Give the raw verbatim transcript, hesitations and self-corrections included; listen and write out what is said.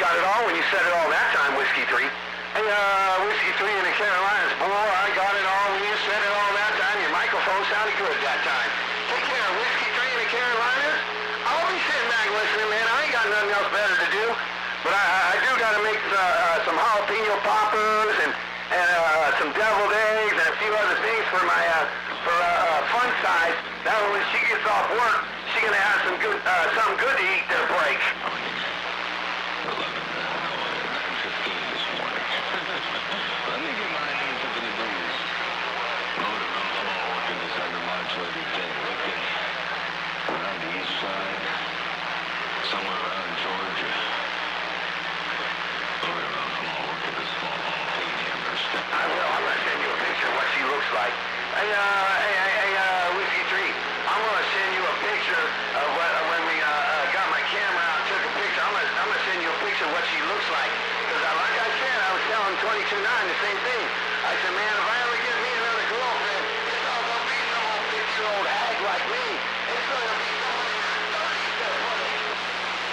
got it all when you said it all that time, Whiskey three. Hey, uh, Whiskey three in the Carolinas. Boy, I got it all when you said it all that time. Your microphone sounded good that time. Take care, Whiskey three in the Carolinas. I'll be sitting back listening, man. I ain't got nothing else better to do. But I, I do got to make uh, uh, some jalapeno poppers and, and uh, some deviled eggs and a few other things for my uh, for uh, uh, fun size. That way when she gets off work, she's going to have some good, uh, something good to eat to break. Let me get my hands up in the breeze. Motor on small working this under-modulated jet wicked. Around the east side. Somewhere around Georgia. Motor on small working this small titanium or step. I will. I'm going to send you a picture of what she looks like. Hey, uh, hey, hey, hey, uh, Whiskey three. I'm going to send you a picture of what, uh, when we uh, uh, got my camera out and took a picture. I'm going to I'm gonna send you a picture of what she looks like. Because uh, like I said, I was telling twenty-two nine the same thing. I said, man, if I ever get me another girlfriend, it's not going to be some old fifty-year-old hag like me. It's going to be